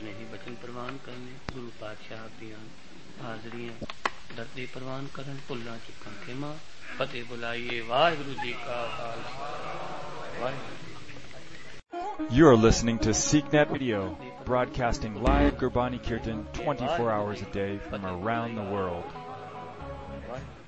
अपने ही बचन प्रवान करने गुरु पातशाह दियां हाजरियां दर्दे प्रवान करन भुल्लां चुकां खेमा फतेह बुलाइए वाहिगुरु जी का खालसा वाहिगुरु जी की फतेह। You are listening to SeekNet Radio, broadcasting live Gurbani Kirtan 24 hours a day from around the world.